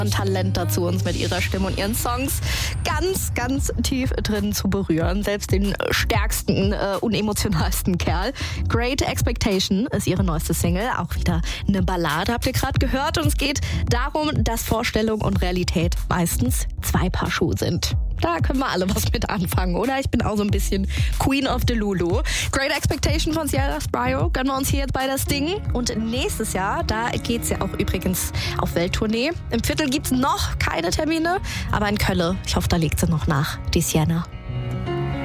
Talent dazu, uns mit ihrer Stimme und ihren Songs ganz, ganz tief drin zu berühren. Selbst den stärksten, unemotionalsten Kerl. Great Expectation ist ihre neueste Single. Auch wieder eine Ballade, habt ihr gerade gehört. Und es geht darum, dass Vorstellung und Realität meistens zwei Paar Schuhe sind. Da können wir alle was mit anfangen, oder? Ich bin auch so ein bisschen Queen of the Lulu. Great Expectation von Sierra Spryo gönnen wir uns hier jetzt bei das Ding. Und nächstes Jahr, da geht's ja auch übrigens auf Welttournee. Im Viertel gibt's noch keine Termine, aber in Köln, ich hoffe, da legt sie noch nach, die Sienna.